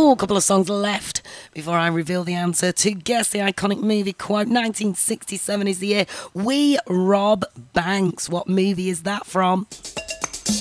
Ooh, a couple of songs left before I reveal the answer. To guess the iconic movie quote, 1967 is the year. We rob banks. What movie is that from?